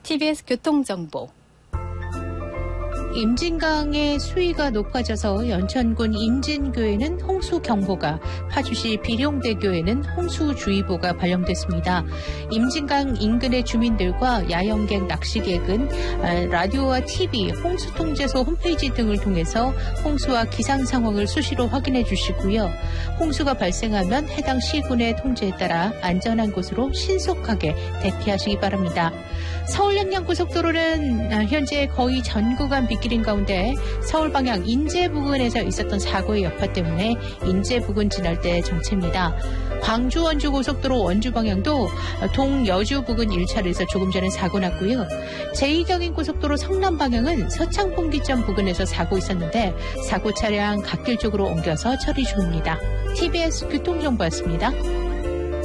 TBS 교통정보. 임진강의 수위가 높아져서 연천군 임진교에는 홍수경보가, 파주시 비룡대교에는 홍수주의보가 발령됐습니다. 임진강 인근의 주민들과 야영객, 낚시객은 라디오와 TV, 홍수통제소 홈페이지 등을 통해서 홍수와 기상 상황을 수시로 확인해 주시고요. 홍수가 발생하면 해당 시군의 통제에 따라 안전한 곳으로 신속하게 대피하시기 바랍니다. 서울 양양고속도로는 현재 거의 전 구간 빗길인 가운데 서울 방향 인제 부근에서 있었던 사고의 여파 때문에 인제 부근 지날 때 정체입니다. 광주 원주 고속도로 원주 방향도 동여주 부근 1차로에서 조금 전에 사고 났고요. 제2경인 고속도로 성남 방향은 서창분기점 부근에서 사고 있었는데 사고 차량 갓길 쪽으로 옮겨서 처리 중입니다. TBS 교통정보였습니다.